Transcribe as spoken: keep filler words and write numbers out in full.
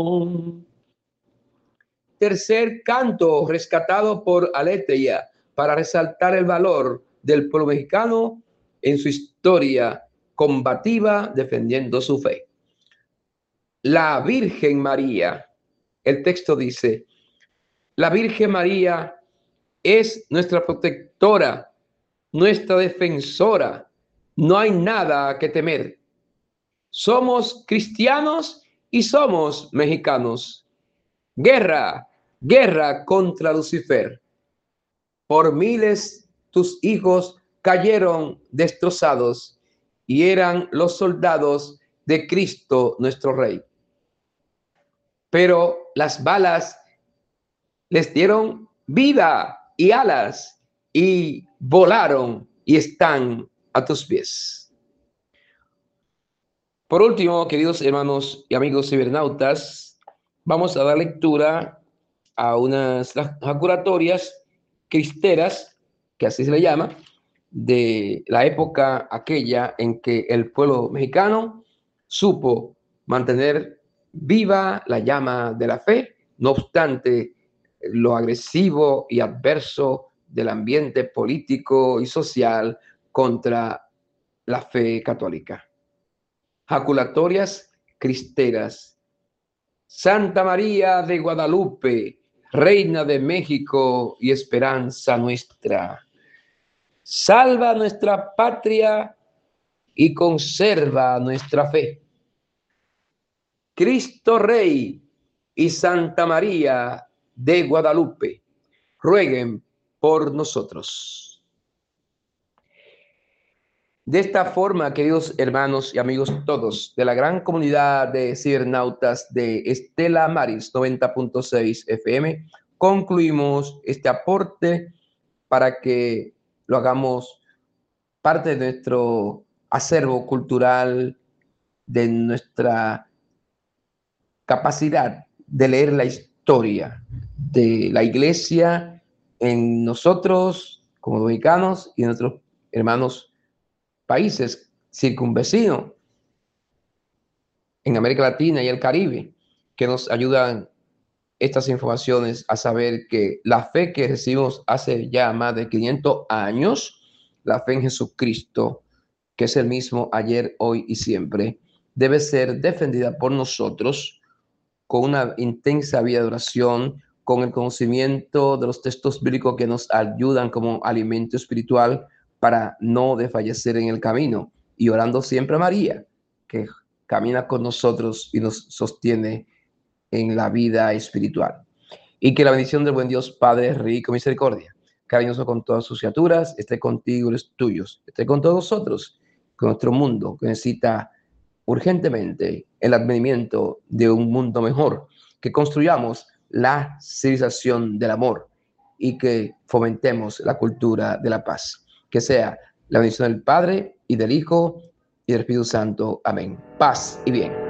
Tercer canto rescatado por Aletheia para resaltar el valor del pueblo mexicano en su historia combativa defendiendo su fe. La Virgen María, el texto dice, la Virgen María es nuestra protectora, nuestra defensora. No hay nada que temer. Somos cristianos y somos mexicanos. Guerra, guerra contra Lucifer. Por miles tus hijos cayeron destrozados y eran los soldados de Cristo nuestro Rey. Pero las balas les dieron vida y alas y volaron y están a tus pies. Por último, queridos hermanos y amigos cibernautas, vamos a dar lectura a unas jaculatorias cristeras, que así se le llama, de la época aquella en que el pueblo mexicano supo mantener viva la llama de la fe, no obstante lo agresivo y adverso del ambiente político y social contra la fe católica. Jaculatorias cristeras. Santa María de Guadalupe, Reina de México y esperanza nuestra, salva nuestra patria y conserva nuestra fe. Cristo Rey y Santa María de Guadalupe, rueguen por nosotros. De esta forma, queridos hermanos y amigos todos de la gran comunidad de cibernautas de Estela Maris noventa punto seis F M, concluimos este aporte para que lo hagamos parte de nuestro acervo cultural, de nuestra capacidad de leer la historia de la iglesia en nosotros como dominicanos y en nuestros hermanos países circunvecinos en América Latina y el Caribe, que nos ayudan estas informaciones a saber que la fe que recibimos hace ya más de quinientos años, la fe en Jesucristo, que es el mismo ayer, hoy y siempre, debe ser defendida por nosotros con una intensa vida de oración, con el conocimiento de los textos bíblicos que nos ayudan como alimento espiritual para no desfallecer en el camino, y orando siempre a María, que camina con nosotros y nos sostiene en la vida espiritual. Y que la bendición del buen Dios Padre rico en misericordia, cariñoso con todas sus criaturas, esté contigo y los tuyos, esté con todos nosotros, con nuestro mundo que necesita urgentemente el advenimiento de un mundo mejor, que construyamos la civilización del amor y que fomentemos la cultura de la paz. Que sea la bendición del Padre y del Hijo y del Espíritu Santo. Amén. Paz y bien.